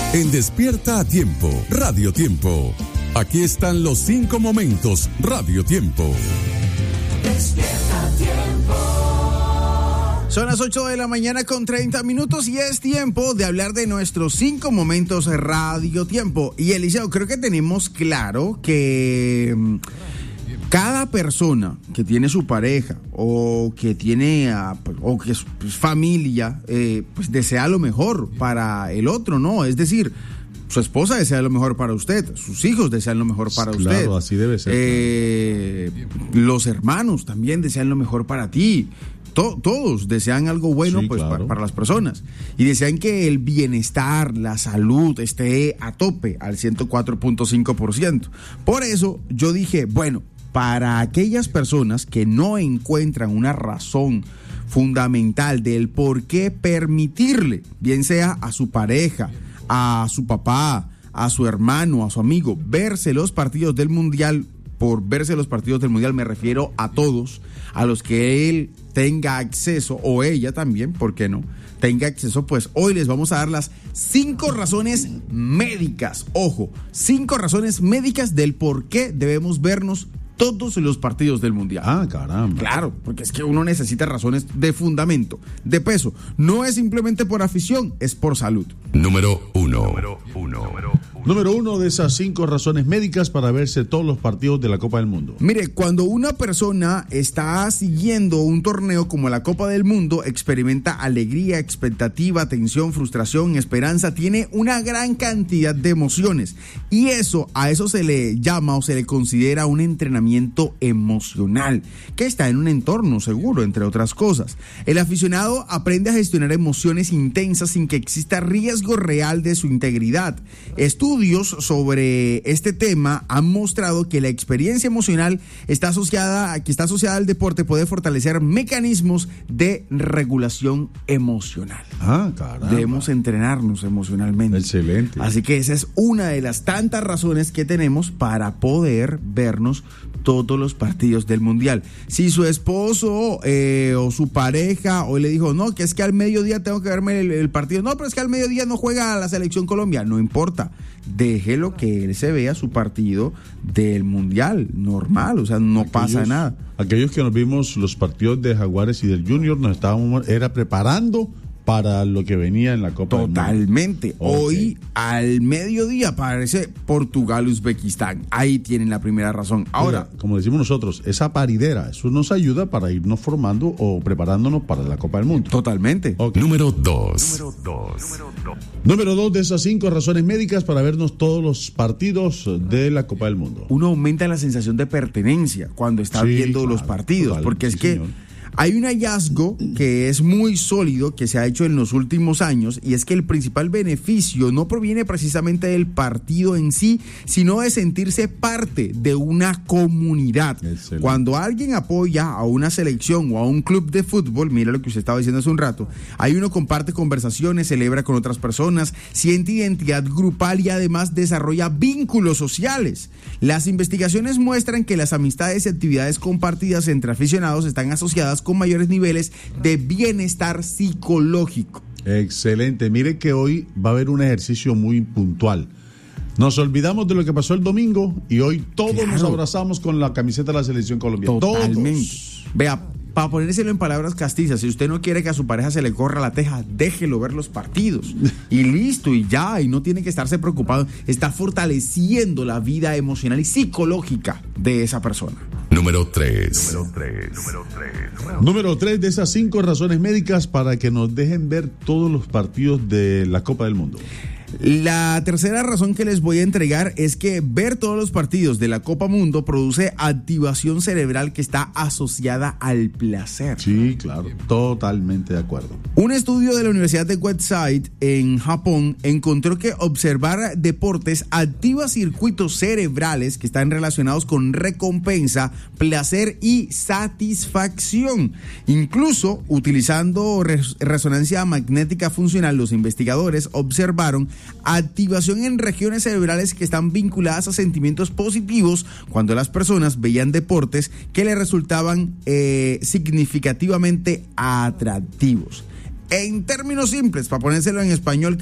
En Despierta a Tiempo, Radio Tiempo. Aquí están los 5 momentos, Radio Tiempo. Despierta a Tiempo. Son las 8 de la mañana con 30 minutos y es tiempo de hablar de nuestros 5 momentos Radio Tiempo. Y Eliseo, creo que tenemos claro que cada persona que tiene su pareja o que tiene o que es familia, pues desea lo mejor para el otro, ¿no? Es decir, su esposa desea lo mejor para usted, sus hijos desean lo mejor para usted. Claro, así debe ser. Los hermanos también desean lo mejor para ti. Todos desean algo bueno, sí, pues, claro, para las personas. Y desean que el bienestar, la salud esté a tope, al 104.5%. Por eso yo dije, bueno, para aquellas personas que no encuentran una razón fundamental del por qué permitirle, bien sea a su pareja, a su papá, a su hermano, a su amigo, verse los partidos del Mundial. Por verse los partidos del Mundial me refiero a todos, a los que él tenga acceso, o ella también, ¿por qué no?, tenga acceso. Pues hoy les vamos a dar las 5 razones médicas, ojo, 5 razones médicas del por qué debemos vernos todos los partidos del Mundial. Ah, caramba. Claro, porque es que uno necesita razones de fundamento, de peso. No es simplemente por afición, es por salud. Número 1. Número 1 de esas 5 razones médicas para verse todos los partidos de la Copa del Mundo. Mire, cuando una persona está siguiendo un torneo como la Copa del Mundo, experimenta alegría, expectativa, tensión, frustración, esperanza, tiene una gran cantidad de emociones. Y a eso se le llama o se le considera un entrenamiento emocional, que está en un entorno seguro, entre otras cosas. El aficionado aprende a gestionar emociones intensas sin que exista riesgo real de su integridad. Estudios sobre este tema han mostrado que la experiencia emocional que está asociada al deporte puede fortalecer mecanismos de regulación emocional. Ah, caramba. Debemos entrenarnos emocionalmente. Excelente. Así que esa es una de las tantas razones que tenemos para poder vernos todos los partidos del Mundial. Si su esposo o su pareja hoy le dijo, no, que es que al mediodía tengo que verme el partido, no, pero es que al mediodía no juega la selección Colombia, no importa, déjelo que él se vea su partido del Mundial, normal, o sea, no pasa nada. Aquellos que nos vimos los partidos de Jaguares y del Junior, nos estábamos preparando para lo que venía en la Copa Totalmente. del Mundo. Hoy al mediodía aparece Portugal-Uzbekistán. Ahí tienen la primera razón. Ahora, como decimos nosotros, esa paridera, eso nos ayuda para irnos formando o preparándonos para la Copa del Mundo. Totalmente. Okay. Número 2. Número 2 de esas 5 razones médicas para vernos todos los partidos de la Copa del Mundo. Uno aumenta la sensación de pertenencia cuando está viendo los partidos, porque es que hay un hallazgo que es muy sólido que se ha hecho en los últimos años, y es que el principal beneficio no proviene precisamente del partido en sí, sino de sentirse parte de una comunidad. Excelente. Cuando alguien apoya a una selección o a un club de fútbol, mira lo que usted estaba diciendo hace un rato, ahí uno comparte conversaciones, celebra con otras personas, siente identidad grupal y además desarrolla vínculos sociales. Las investigaciones muestran que las amistades y actividades compartidas entre aficionados están asociadas con mayores niveles de bienestar psicológico. Excelente. Mire que hoy va a haber un ejercicio muy puntual. Nos olvidamos de lo que pasó el domingo y hoy todos nos abrazamos con la camiseta de la selección colombiana. Totalmente. Todos. Vea, para ponérselo en palabras castizas, si usted no quiere que a su pareja se le corra la teja, déjelo ver los partidos y listo, y ya, y no tiene que estarse preocupado. Está fortaleciendo la vida emocional y psicológica de esa persona. Número 3. Número 3 de esas 5 razones médicas para que nos dejen ver todos los partidos de la Copa del Mundo. La tercera razón que les voy a entregar es que ver todos los partidos de la Copa Mundo produce activación cerebral que está asociada al placer. Sí, claro, totalmente de acuerdo. Un estudio de la Universidad de Westside en Japón encontró que observar deportes activa circuitos cerebrales que están relacionados con recompensa, placer y satisfacción. Incluso utilizando resonancia magnética funcional, los investigadores observaron activación en regiones cerebrales que están vinculadas a sentimientos positivos cuando las personas veían deportes que les resultaban significativamente atractivos. En términos simples, para ponérselo en español